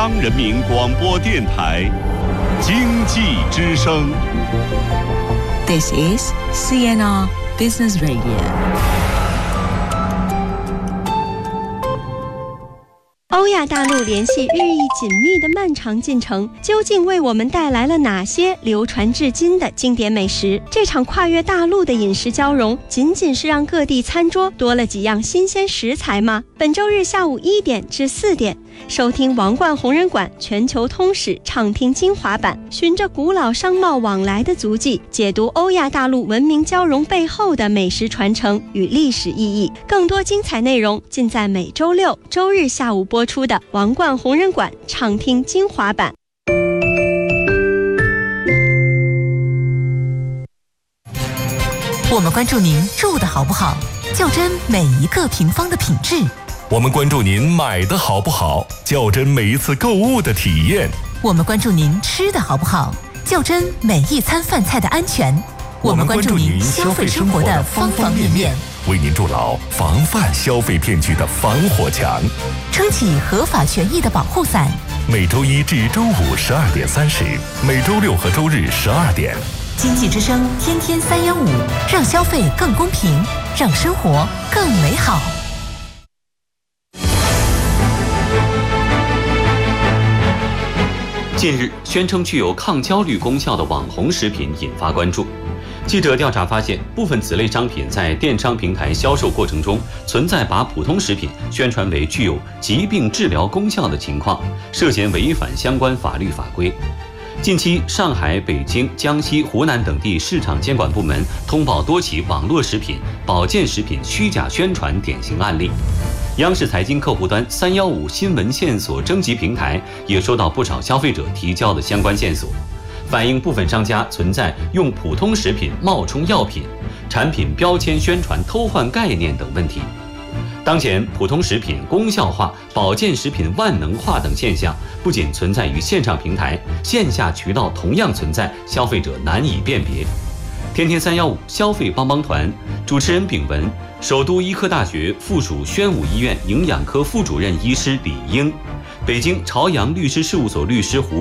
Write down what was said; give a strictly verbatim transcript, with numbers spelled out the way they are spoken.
央人民广播电台经济之声。 This is C N R Business Radio。 欧亚大陆联系日益紧密的漫长进程，究竟为我们带来了哪些流传至今的经典美食？这场跨越大陆的饮食交融，仅仅是让各地餐桌多了几样新鲜食材吗？本周日下午一点至四点，收听王冠红人馆全球通史畅听精华版，循着古老商贸往来的足迹，解读欧亚大陆文明交融背后的美食传承与历史意义。更多精彩内容尽在每周六、周日下午播出的王冠红人馆畅听精华版。 我们关注您住的好不好，较真每一个平方的品质。 我们关注您买的好不好，较真每一次购物的体验。 我们关注您吃的好不好，较真每一餐饭菜的安全。我们关注您消费生活的方方面面， 为您筑牢防范消费骗局的防火墙， 撑起合法权益的保护伞。 每周一至周五十二点三十，每周六和周日十二点。 经济之声天天三幺五，让消费更公平，让生活更美好。 近日，宣称具有抗焦虑功效的网红食品引发关注。记者调查发现，部分此类商品在电商平台销售过程中存在把普通食品宣传为具有疾病治疗功效的情况，涉嫌违反相关法律法规。近期，上海、北京、江西、湖南等地市场监管部门通报多起网络食品、保健食品虚假宣传典型案例。央视财经客户端三幺五新闻线索征集平台也收到不少消费者提交的相关线索，反映部分商家存在用普通食品冒充药品、产品标签宣传偷换概念等问题。当前，普通食品功效化、保健食品万能化等现象不仅存在于线上平台，线下渠道同样存在，消费者难以辨别。天天三幺五消费帮帮团主持人炳文，首都医科大学附属宣武医院营养科副主任医师李英，北京朝阳律师事务所律师胡